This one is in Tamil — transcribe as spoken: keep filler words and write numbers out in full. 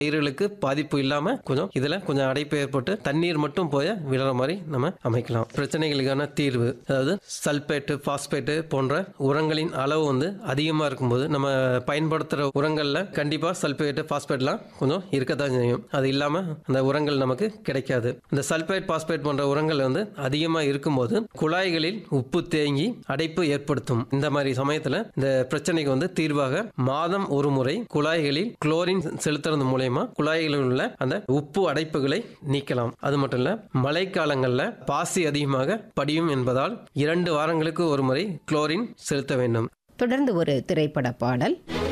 பயிர்களுக்கு பாதிப்பு இல்லாம கொஞ்சம் இதுல கொஞ்சம் அடைப்பு ஏற்பட்டு தண்ணீர் மட்டும் போய் விழுற மாதிரி நம்ம அமைக்கலாம். பிரச்சனைகளுக்கான தீர்வு, அதாவது சல்பேட்டு, பாஸ்பேட்டு போன்ற உரங்களின் அளவு வந்து அதிகமா இருக்கும்போது நம்ம பயன்படுத்துற உரங்கள்ல கண்டிப்பா சல்பேட்டு, பாஸ்பேட்லாம் கொஞ்சம் இருக்கத்தான் செய்யும். அது இல்லாம அந்த உரங்கள் நமக்கு கிடைக்காது. இந்த சல்பேட், பாஸ்பேட் போன்ற உரங்கள் வந்து அதிகமா இருக்கும்போது குழாய்களில் உப்பு தேங்கி அடைப்பு ஏற்படுத்தும். இந்த மாதிரி சமயத்துல இந்த பிரச்சனைக்கு வந்து தீர்வாக மாதம் ஒரு முறை குழாய்களில் குளோரின் செலுத்துறது மூலயமா குழாய்களில் உள்ள அந்த உப்பு அடைப்புகளை நீக்கலாம். அது மட்டும் இல்ல, மழைக்காலங்கள்ல பாசி அதிகமாக படியும் என்பதால் இரண்டு வாரங்களுக்கு ஒரு முறை குளோரின் செலுத்த வேண்டும். தொடர்ந்து ஒரு திரைப்பட பாடல்.